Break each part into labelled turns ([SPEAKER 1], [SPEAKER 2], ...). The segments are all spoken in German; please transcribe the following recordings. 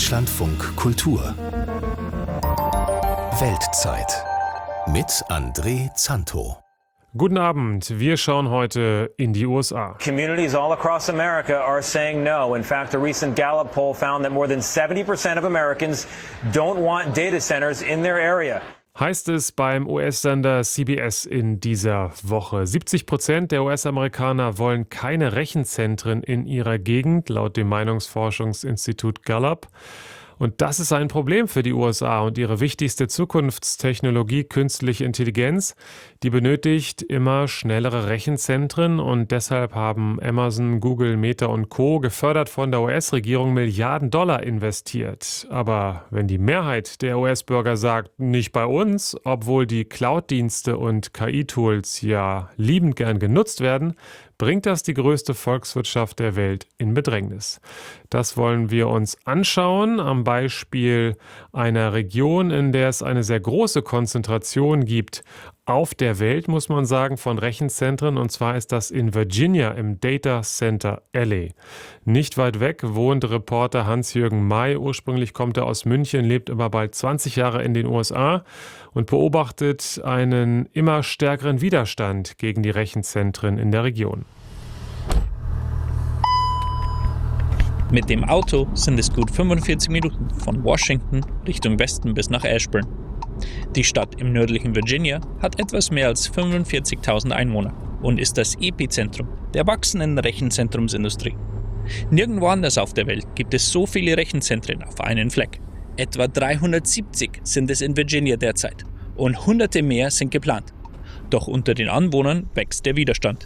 [SPEAKER 1] Deutschlandfunk Kultur Weltzeit mit André Zanto.
[SPEAKER 2] Guten Abend, wir schauen heute in die USA.
[SPEAKER 3] Communities all across America are saying no. In fact, a recent Gallup poll found that more than 70% of Americans don't want data centers in their area.
[SPEAKER 2] Heißt es beim US-Sender CBS in dieser Woche. 70% der US-Amerikaner wollen keine Rechenzentren in ihrer Gegend, laut dem Meinungsforschungsinstitut Gallup. Und das ist ein Problem für die USA und ihre wichtigste Zukunftstechnologie, künstliche Intelligenz. Die benötigt immer schnellere Rechenzentren und deshalb haben Amazon, Google, Meta und Co. gefördert von der US-Regierung Milliarden Dollar investiert. Aber wenn die Mehrheit der US-Bürger sagt, nicht bei uns, obwohl die Cloud-Dienste und KI-Tools ja liebend gern genutzt werden, bringt das die größte Volkswirtschaft der Welt in Bedrängnis. Das wollen wir uns anschauen am Beispiel einer Region, in der es eine sehr große Konzentration gibt auf der Welt, muss man sagen, von Rechenzentren. Und zwar ist das in Virginia im Data Center Alley. Nicht weit weg wohnt Reporter Hans-Jürgen May. Ursprünglich kommt er aus München, lebt aber bald 20 Jahre in den USA und beobachtet einen immer stärkeren Widerstand gegen die Rechenzentren in der Region.
[SPEAKER 4] Mit dem Auto sind es gut 45 Minuten von Washington Richtung Westen bis nach Ashburn. Die Stadt im nördlichen Virginia hat etwas mehr als 45.000 Einwohner und ist das Epizentrum der wachsenden Rechenzentrumsindustrie. Nirgendwo anders auf der Welt gibt es so viele Rechenzentren auf einen Fleck. Etwa 370 sind es in Virginia derzeit und Hunderte mehr sind geplant. Doch unter den Anwohnern wächst der Widerstand.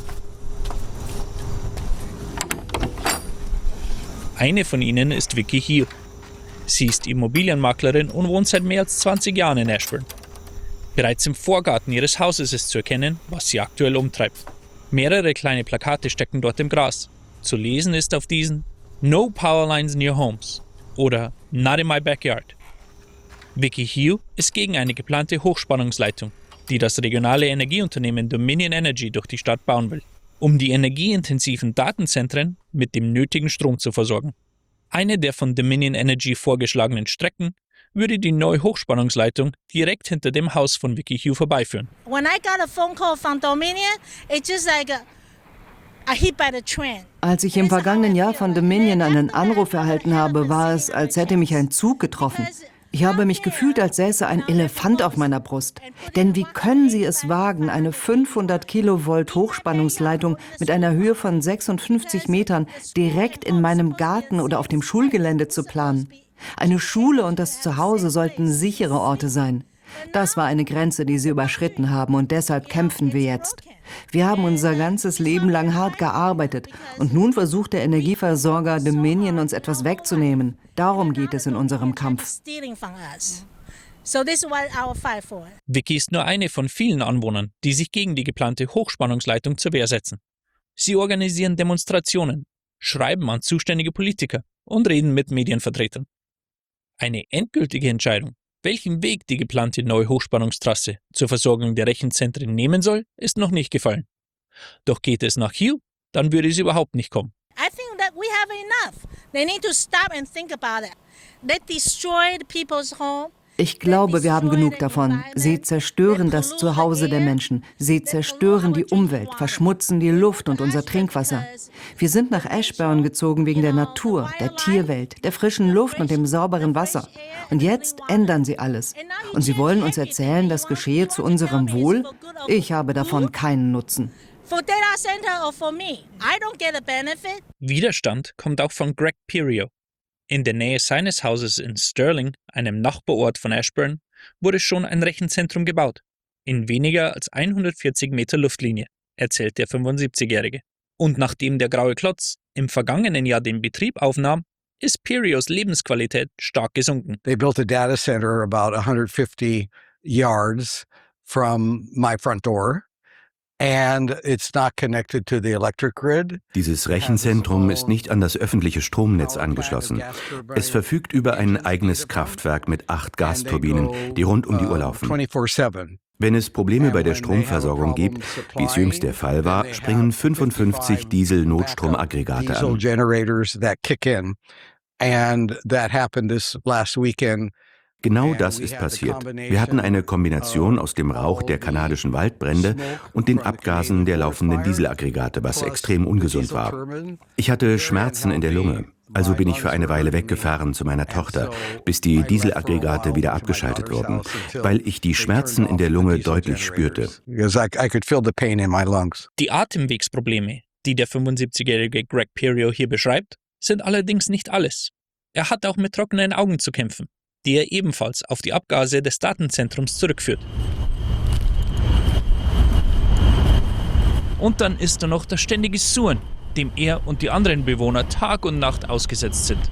[SPEAKER 4] Eine von ihnen ist Vicky Hill. Sie ist Immobilienmaklerin und wohnt seit mehr als 20 Jahren in Ashburn. Bereits im Vorgarten ihres Hauses ist zu erkennen, was sie aktuell umtreibt. Mehrere kleine Plakate stecken dort im Gras. Zu lesen ist auf diesen "No power lines near homes" oder "Not in my backyard". Vicky Hill ist gegen eine geplante Hochspannungsleitung, die das regionale Energieunternehmen Dominion Energy durch die Stadt bauen will, um die energieintensiven Datenzentren mit dem nötigen Strom zu versorgen. Eine der von Dominion Energy vorgeschlagenen Strecken würde die neue Hochspannungsleitung direkt hinter dem Haus von Vicky Hill vorbeiführen.
[SPEAKER 5] When I got a phone call from Dominion, it's just like a hit by the train.
[SPEAKER 6] Als ich im vergangenen Jahr von Dominion einen Anruf erhalten habe, war es, als hätte mich ein Zug getroffen. Ich habe mich gefühlt, als säße ein Elefant auf meiner Brust. Denn wie können Sie es wagen, eine 500 Kilovolt Hochspannungsleitung mit einer Höhe von 56 Metern direkt in meinem Garten oder auf dem Schulgelände zu planen? Eine Schule und das Zuhause sollten sichere Orte sein. Das war eine Grenze, die Sie überschritten haben, und deshalb kämpfen wir jetzt. Wir haben unser ganzes Leben lang hart gearbeitet und nun versucht der Energieversorger Dominion, uns etwas wegzunehmen. Darum geht es in unserem Kampf.
[SPEAKER 4] Vicky ist nur eine von vielen Anwohnern, die sich gegen die geplante Hochspannungsleitung zur Wehr setzen. Sie organisieren Demonstrationen, schreiben an zuständige Politiker und reden mit Medienvertretern. Eine endgültige Entscheidung, welchen Weg die geplante neue Hochspannungstrasse zur Versorgung der Rechenzentren nehmen soll, ist noch nicht gefallen. Doch geht es nach Hill, dann würde sie überhaupt nicht kommen.
[SPEAKER 5] I think that we have enough. They need to stop and think about it. They destroyed people's home.
[SPEAKER 6] Ich glaube, wir haben genug davon. Sie zerstören das Zuhause der Menschen. Sie zerstören die Umwelt, verschmutzen die Luft und unser Trinkwasser. Wir sind nach Ashburn gezogen wegen der Natur, der Tierwelt, der frischen Luft und dem sauberen Wasser. Und jetzt ändern sie alles. Und sie wollen uns erzählen, das geschehe zu unserem Wohl? Ich habe davon keinen Nutzen.
[SPEAKER 4] Widerstand kommt auch von Greg Perio. In der Nähe seines Hauses in Sterling, einem Nachbarort von Ashburn, wurde schon ein Rechenzentrum gebaut. In weniger als 140 Meter Luftlinie, erzählt der 75-Jährige. Und nachdem der graue Klotz im vergangenen Jahr den Betrieb aufnahm, ist Perios Lebensqualität stark gesunken.
[SPEAKER 7] They built a data center about 150 yards from my front door. And it's not connected to the electric grid.
[SPEAKER 8] Dieses Rechenzentrum ist nicht an das öffentliche Stromnetz angeschlossen. Es verfügt über ein eigenes Kraftwerk mit 8 Gasturbinen, die rund um die Uhr laufen. Wenn es Probleme bei der Stromversorgung gibt, wie es jüngst der Fall war, springen 55 Diesel-Notstromaggregate an.
[SPEAKER 7] And that happened this last weekend.
[SPEAKER 8] Genau das ist passiert. Wir hatten eine Kombination aus dem Rauch der kanadischen Waldbrände und den Abgasen der laufenden Dieselaggregate, was extrem ungesund war. Ich hatte Schmerzen in der Lunge. Also bin ich für eine Weile weggefahren zu meiner Tochter, bis die Dieselaggregate wieder abgeschaltet wurden, weil ich die Schmerzen in der Lunge deutlich spürte.
[SPEAKER 4] Die Atemwegsprobleme, die der 75-jährige Greg Perio hier beschreibt, sind allerdings nicht alles. Er hat auch mit trockenen Augen zu kämpfen, die er ebenfalls auf die Abgase des Datenzentrums zurückführt. Und dann ist da noch das ständige Surren, dem er und die anderen Bewohner Tag und Nacht ausgesetzt sind.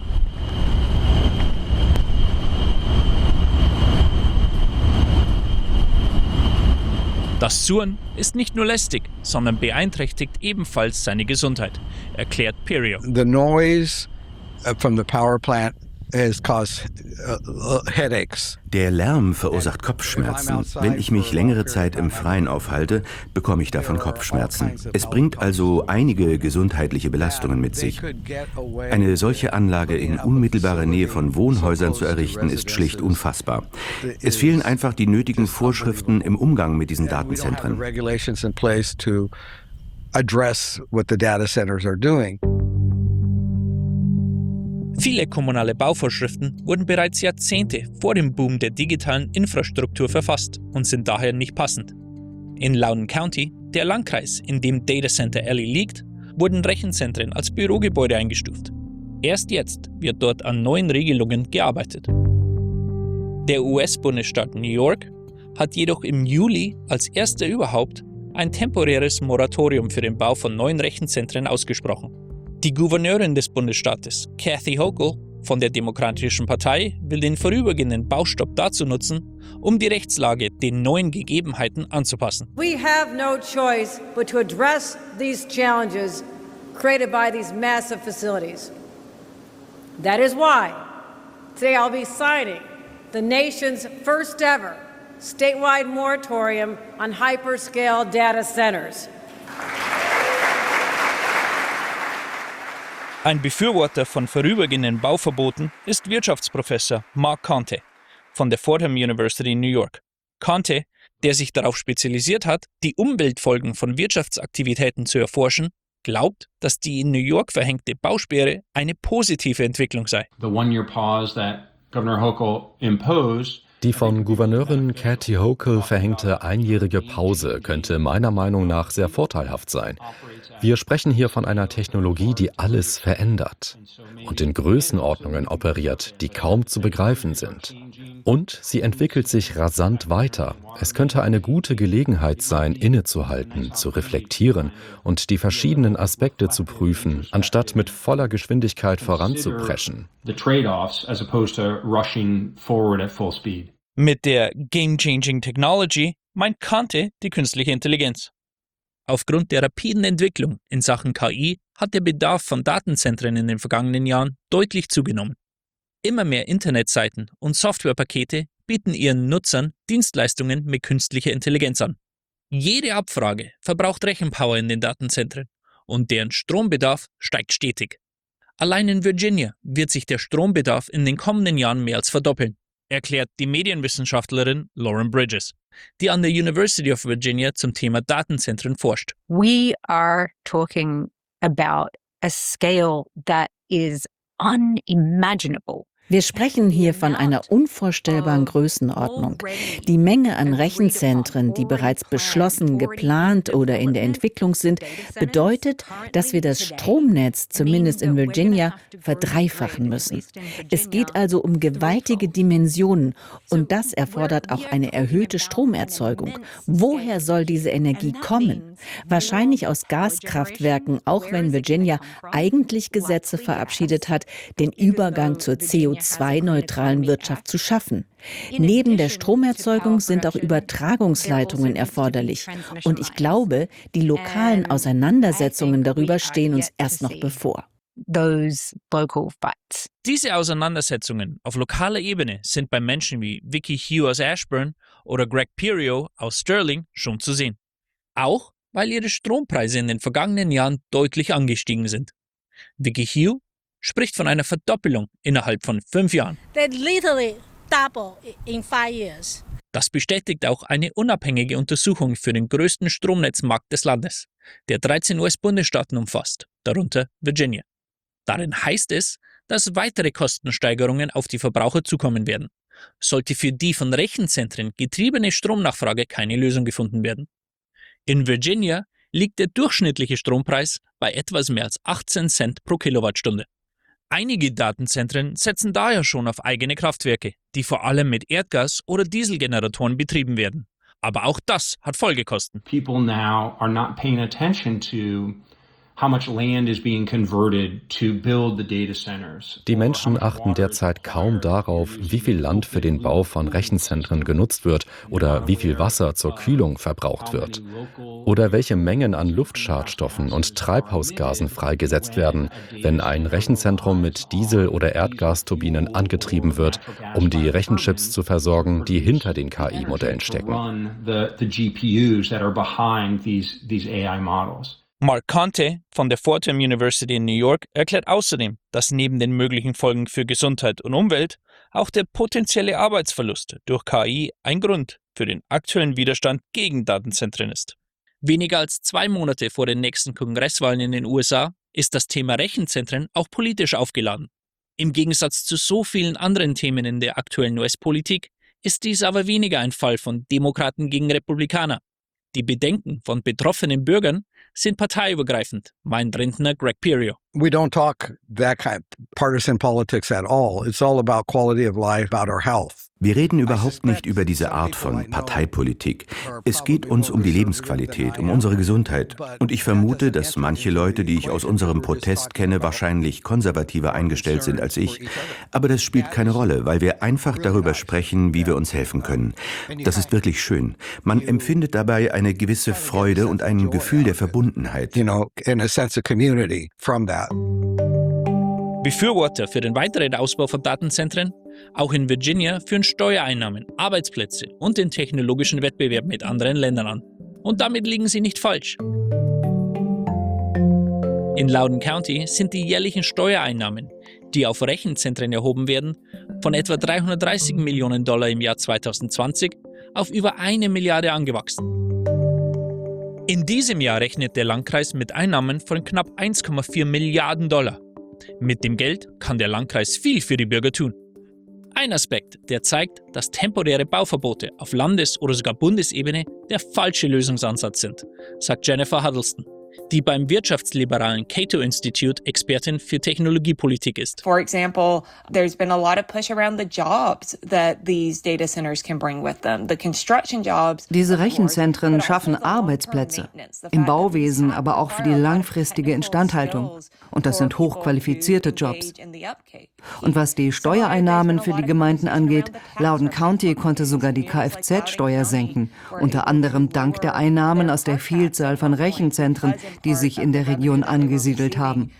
[SPEAKER 4] Das Surren ist nicht nur lästig, sondern beeinträchtigt ebenfalls seine Gesundheit, erklärt Perio.
[SPEAKER 7] The noise from the power plant has caused headaches.
[SPEAKER 8] Der Lärm verursacht Kopfschmerzen. Wenn ich mich längere Zeit im Freien aufhalte, bekomme ich davon Kopfschmerzen. Es bringt also einige gesundheitliche Belastungen mit sich. Eine solche Anlage in unmittelbarer Nähe von Wohnhäusern zu errichten, ist schlicht unfassbar. Es fehlen einfach die nötigen Vorschriften im Umgang mit diesen Datenzentren.
[SPEAKER 4] Viele kommunale Bauvorschriften wurden bereits Jahrzehnte vor dem Boom der digitalen Infrastruktur verfasst und sind daher nicht passend. In Loudoun County, der Landkreis, in dem Data Center Alley liegt, wurden Rechenzentren als Bürogebäude eingestuft. Erst jetzt wird dort an neuen Regelungen gearbeitet. Der US-Bundesstaat New York hat jedoch im Juli als erster überhaupt ein temporäres Moratorium für den Bau von neuen Rechenzentren ausgesprochen. Die Gouverneurin des Bundesstaates, Kathy Hochul, von der Demokratischen Partei, will den vorübergehenden Baustopp dazu nutzen, um die Rechtslage den neuen Gegebenheiten anzupassen.
[SPEAKER 9] We have no choice but to address these challenges created by these massive facilities. That is why today I'll be signing the nation's first ever statewide moratorium on hyperscale data centers.
[SPEAKER 4] Ein Befürworter von vorübergehenden Bauverboten ist Wirtschaftsprofessor Mark Conte von der Fordham University in New York. Conte, der sich darauf spezialisiert hat, die Umweltfolgen von Wirtschaftsaktivitäten zu erforschen, glaubt, dass die in New York verhängte Bausperre eine positive Entwicklung sei.
[SPEAKER 10] Die von Gouverneurin Kathy Hochul verhängte einjährige Pause könnte meiner Meinung nach sehr vorteilhaft sein. Wir sprechen hier von einer Technologie, die alles verändert und in Größenordnungen operiert, die kaum zu begreifen sind. Und sie entwickelt sich rasant weiter. Es könnte eine gute Gelegenheit sein, innezuhalten, zu reflektieren und die verschiedenen Aspekte zu prüfen, anstatt mit voller Geschwindigkeit voranzupreschen.
[SPEAKER 4] Mit der Game-Changing Technology meint Conte die künstliche Intelligenz. Aufgrund der rapiden Entwicklung in Sachen KI hat der Bedarf von Datenzentren in den vergangenen Jahren deutlich zugenommen. Immer mehr Internetseiten und Softwarepakete bieten ihren Nutzern Dienstleistungen mit künstlicher Intelligenz an. Jede Abfrage verbraucht Rechenpower in den Datenzentren und deren Strombedarf steigt stetig. Allein in Virginia wird sich der Strombedarf in den kommenden Jahren mehr als verdoppeln, erklärt die Medienwissenschaftlerin Lauren Bridges, die an der University of Virginia zum Thema Datenzentren forscht.
[SPEAKER 11] We are talking about a scale that is unimaginable.
[SPEAKER 12] Wir sprechen hier von einer unvorstellbaren Größenordnung. Die Menge an Rechenzentren, die bereits beschlossen, geplant oder in der Entwicklung sind, bedeutet, dass wir das Stromnetz, zumindest in Virginia, verdreifachen müssen. Es geht also um gewaltige Dimensionen und das erfordert auch eine erhöhte Stromerzeugung. Woher soll diese Energie kommen? Wahrscheinlich aus Gaskraftwerken, auch wenn Virginia eigentlich Gesetze verabschiedet hat, den Übergang zur CO2-neutralen Wirtschaft zu schaffen. Neben der Stromerzeugung sind auch Übertragungsleitungen erforderlich. Und ich glaube, die lokalen Auseinandersetzungen darüber stehen uns erst noch bevor.
[SPEAKER 4] Diese Auseinandersetzungen auf lokaler Ebene sind bei Menschen wie Vicky Hugh aus Ashburn oder Greg Perio aus Sterling schon zu sehen. Auch weil ihre Strompreise in den vergangenen Jahren deutlich angestiegen sind. Vicky Hugh spricht von einer Verdoppelung innerhalb von 5 Jahren.
[SPEAKER 5] They literally double in 5 years.
[SPEAKER 4] Das bestätigt auch eine unabhängige Untersuchung für den größten Stromnetzmarkt des Landes, der 13 US-Bundesstaaten umfasst, darunter Virginia. Darin heißt es, dass weitere Kostensteigerungen auf die Verbraucher zukommen werden, sollte für die von Rechenzentren getriebene Stromnachfrage keine Lösung gefunden werden. In Virginia liegt der durchschnittliche Strompreis bei etwas mehr als 18 Cent pro Kilowattstunde. Einige Datenzentren setzen daher schon auf eigene Kraftwerke, die vor allem mit Erdgas- oder Dieselgeneratoren betrieben werden. Aber auch das hat Folgekosten.
[SPEAKER 13] People now are not paying attention to how much land is being converted to build the data centers.
[SPEAKER 10] Die Menschen achten derzeit kaum darauf, wie viel Land für den Bau von Rechenzentren genutzt wird oder wie viel Wasser zur Kühlung verbraucht wird. Oder welche Mengen an Luftschadstoffen und Treibhausgasen freigesetzt werden, wenn ein Rechenzentrum mit Diesel- oder Erdgasturbinen angetrieben wird, um die Rechenchips zu versorgen, die hinter den KI-Modellen stecken.
[SPEAKER 4] Mark Conte von der Fordham University in New York erklärt außerdem, dass neben den möglichen Folgen für Gesundheit und Umwelt auch der potenzielle Arbeitsverlust durch KI ein Grund für den aktuellen Widerstand gegen Datenzentren ist. Weniger als 2 Monate vor den nächsten Kongresswahlen in den USA ist das Thema Rechenzentren auch politisch aufgeladen. Im Gegensatz zu so vielen anderen Themen in der aktuellen US-Politik ist dies aber weniger ein Fall von Demokraten gegen Republikaner. Die Bedenken von betroffenen Bürgern sind parteiübergreifend, meint Rentner Greg Perio.
[SPEAKER 7] We don't talk that kind of partisan politics at all. It's all about quality of life, about our health.
[SPEAKER 8] Wir reden überhaupt nicht über diese Art von Parteipolitik. Es geht uns um die Lebensqualität, um unsere Gesundheit. Und ich vermute, dass manche Leute, die ich aus unserem Protest kenne, wahrscheinlich konservativer eingestellt sind als ich. Aber das spielt keine Rolle, weil wir einfach darüber sprechen, wie wir uns helfen können. Das ist wirklich schön. Man empfindet dabei eine gewisse Freude und ein Gefühl der Verbundenheit.
[SPEAKER 7] You know, and a sense of community from that.
[SPEAKER 4] Befürworter für den weiteren Ausbau von Datenzentren, auch in Virginia, führen Steuereinnahmen, Arbeitsplätze und den technologischen Wettbewerb mit anderen Ländern an. Und damit liegen sie nicht falsch. In Loudoun County sind die jährlichen Steuereinnahmen, die auf Rechenzentren erhoben werden, von etwa $330 Millionen im Jahr 2020 auf über 1 Milliarde angewachsen. In diesem Jahr rechnet der Landkreis mit Einnahmen von knapp $1,4 Milliarden. Mit dem Geld kann der Landkreis viel für die Bürger tun. Ein Aspekt, der zeigt, dass temporäre Bauverbote auf Landes- oder sogar Bundesebene der falsche Lösungsansatz sind, sagt Jennifer Huddleston, die beim wirtschaftsliberalen Cato Institute Expertin für Technologiepolitik ist.
[SPEAKER 14] For example, there's been a lot of push around the jobs that these data centers can bring with them. The construction jobs.
[SPEAKER 6] Diese Rechenzentren schaffen Arbeitsplätze im Bauwesen, aber auch für die langfristige Instandhaltung. Und das sind hochqualifizierte Jobs. Und was die Steuereinnahmen für die Gemeinden angeht, Loudoun County konnte sogar die Kfz-Steuer senken, unter anderem dank der Einnahmen aus der Vielzahl von Rechenzentren, die sich in der Region angesiedelt haben.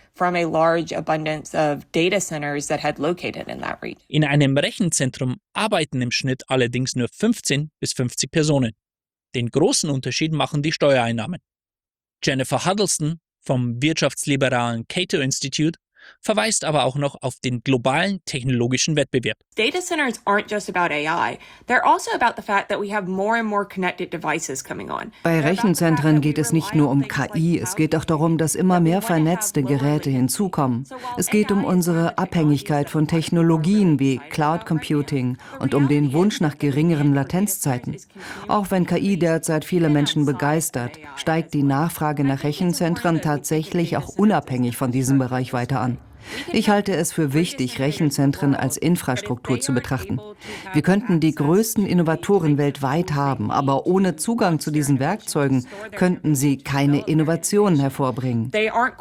[SPEAKER 4] In einem Rechenzentrum arbeiten im Schnitt allerdings nur 15 bis 50 Personen. Den großen Unterschied machen die Steuereinnahmen. Jennifer Huddleston vom wirtschaftsliberalen Cato Institute verweist aber auch noch auf den globalen technologischen Wettbewerb.
[SPEAKER 15] Data centers aren't just about AI. They're also about the fact that we have more and more connected devices coming on.
[SPEAKER 6] Bei Rechenzentren geht es nicht nur um KI, es geht auch darum, dass immer mehr vernetzte Geräte hinzukommen. Es geht um unsere Abhängigkeit von Technologien wie Cloud Computing und um den Wunsch nach geringeren Latenzzeiten. Auch wenn KI derzeit viele Menschen begeistert, steigt die Nachfrage nach Rechenzentren tatsächlich auch unabhängig von diesem Bereich weiter an. Ich halte es für wichtig, Rechenzentren als Infrastruktur zu betrachten. Wir könnten die größten Innovatoren weltweit haben, aber ohne Zugang zu diesen Werkzeugen könnten sie keine Innovationen hervorbringen.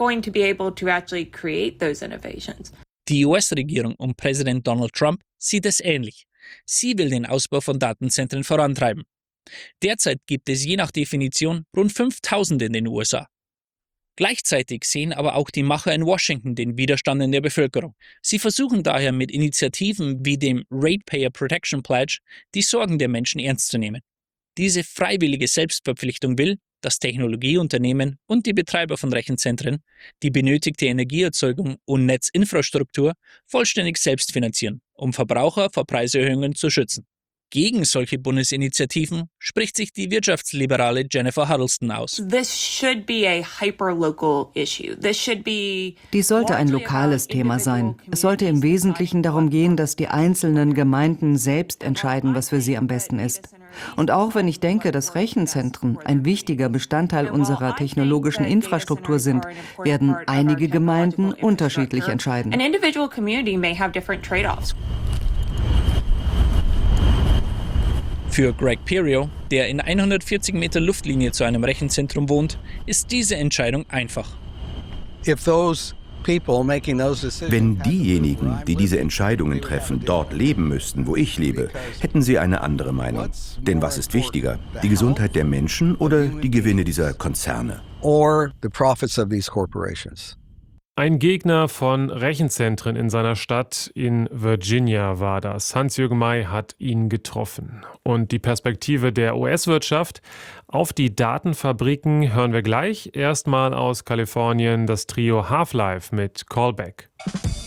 [SPEAKER 4] Die US-Regierung um Präsident Donald Trump sieht es ähnlich. Sie will den Ausbau von Datenzentren vorantreiben. Derzeit gibt es je nach Definition rund 5.000 in den USA. Gleichzeitig sehen aber auch die Macher in Washington den Widerstand in der Bevölkerung. Sie versuchen daher mit Initiativen wie dem Ratepayer Protection Pledge die Sorgen der Menschen ernst zu nehmen. Diese freiwillige Selbstverpflichtung will, dass Technologieunternehmen und die Betreiber von Rechenzentren die benötigte Energieerzeugung und Netzinfrastruktur vollständig selbst finanzieren, um Verbraucher vor Preiserhöhungen zu schützen. Gegen solche Bundesinitiativen spricht sich die wirtschaftsliberale Jennifer Huddleston aus.
[SPEAKER 6] Dies sollte ein lokales Thema sein. Es sollte im Wesentlichen darum gehen, dass die einzelnen Gemeinden selbst entscheiden, was für sie am besten ist. Und auch wenn ich denke, dass Rechenzentren ein wichtiger Bestandteil unserer technologischen Infrastruktur sind, werden einige Gemeinden unterschiedlich entscheiden.
[SPEAKER 4] Für Greg Perio, der in 140 Meter Luftlinie zu einem Rechenzentrum wohnt, ist diese Entscheidung einfach.
[SPEAKER 8] Wenn diejenigen, die diese Entscheidungen treffen, dort leben müssten, wo ich lebe, hätten sie eine andere Meinung. Denn was ist wichtiger, die Gesundheit der Menschen oder die Gewinne dieser Konzerne?
[SPEAKER 2] Ein Gegner von Rechenzentren in seiner Stadt in Virginia war das. Hans-Jürgen May hat ihn getroffen. Und die Perspektive der US-Wirtschaft auf die Datenfabriken hören wir gleich. Erstmal aus Kalifornien das Trio Half-Life mit Callback.